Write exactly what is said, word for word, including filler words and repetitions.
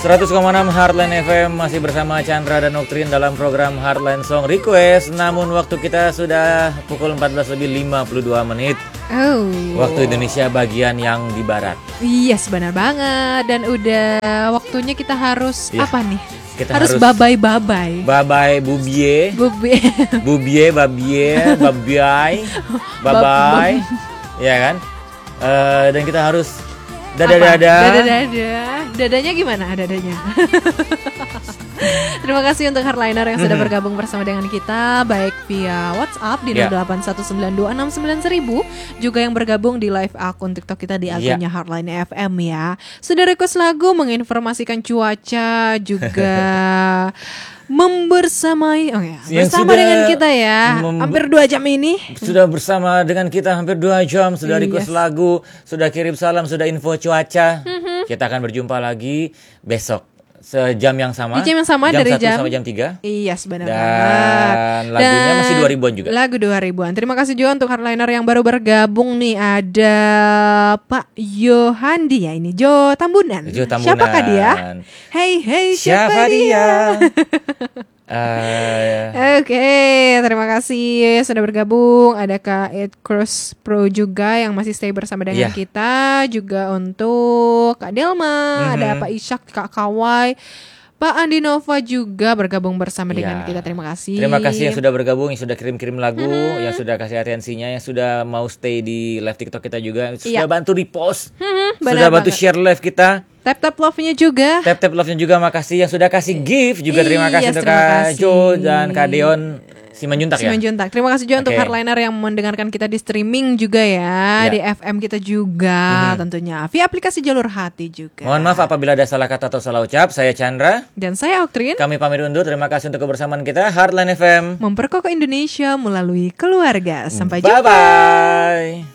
seratus koma enam Heartline F M masih bersama Chandra dan Oktrin dalam program Heartline Song Request. Namun waktu kita sudah pukul empat belas lebih lima puluh dua menit. Oh. Waktu Indonesia bagian yang di barat. Yes, benar banget. Dan udah waktunya kita harus Iya. apa nih? Kita harus harus babay-babay. Bye-bye bubie. Bubie. Bubie, babie, babiai, bye-bye. Ya kan? Eh, dan kita harus dada-dada. Dada-dada. Dadanya gimana dadanya? Terima kasih untuk Hardliner yang sudah bergabung bersama dengan kita, baik via WhatsApp di Ya. nol delapan satu sembilan dua enam sembilan seribu, juga yang bergabung di live akun TikTok kita di akunnya Hardline F M ya. Sudah request lagu, menginformasikan cuaca, juga membersamai, oh ya, Yang bersama sudah dengan kita ya, mem- hampir dua jam ini. Sudah bersama dengan kita hampir dua jam, sudah request Yes. lagu, sudah kirim salam, sudah info cuaca. Kita akan berjumpa lagi besok sejam yang sama. Di jam yang sama dari satu jam sampai jam tiga. Iya, sebenarnya. Dan lagunya masih dua ribuan juga. Lagu dua ribuan. Terima kasih juga untuk Hardliner yang baru bergabung nih. Ada Pak Yohandi ya ini, Jo Tambunan. Jo Tambunan. Siapakah dia? Hey hey siapa, Siapa dia? dia? Eh, Oke, terima kasih sudah bergabung. Ada Kak Ed Cross Pro juga yang masih stay bersama dengan Iya. kita. Juga untuk Kak Delma, ada Pak Ishak, Kak Kawai, Pak Andi Nova juga bergabung bersama dengan Iya. kita. Terima kasih. Terima kasih yang sudah bergabung, yang sudah kirim-kirim lagu, yang sudah kasih atensinya, yang sudah mau stay di live TikTok kita juga, yang sudah Iya. bantu repost, Hmm, sudah benar bantu banget. share live kita. Tap-tap love-nya juga. Tap tap love-nya juga makasih, yang sudah kasih gift juga terima kasih Iya, untuk terima Kak kasih. Jo dan Kak Deon Simanjuntak ya. Simanjuntak. Terima kasih juga untuk Oke. Hardliner yang mendengarkan kita di streaming juga ya, Ya. di F M kita juga tentunya, via aplikasi Jalur Hati juga. Mohon maaf apabila ada salah kata atau salah ucap. Saya Chandra. Dan saya Oktrin, Kami pamit undur. Terima kasih untuk kebersamaan kita. Heartline F M. memperkokoh Indonesia melalui keluarga. Sampai Bye jumpa. bye.